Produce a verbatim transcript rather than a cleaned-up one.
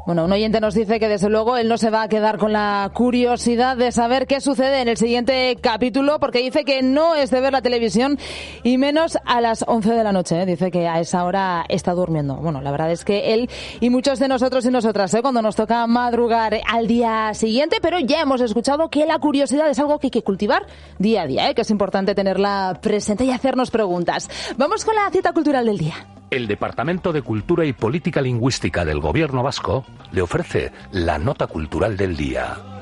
Bueno, un oyente nos dice que desde luego él no se va a quedar con la curiosidad de saber qué sucede en el siguiente capítulo, porque dice que no es de ver la televisión y menos a las once de la noche, ¿eh? Dice que a esa hora está durmiendo. Bueno, la verdad es que él y muchos de nosotros y nosotras, ¿eh? Cuando nos toca madrugar al día siguiente, pero ya hemos escuchado que la curiosidad es algo que hay que cultivar día a día, ¿eh? Que es importante tenerla presente y hacernos preguntas. Vamos con la cita cultural del día. El Departamento de Cultura y Política Lingüística del Gobierno vasco le ofrece la nota cultural del día.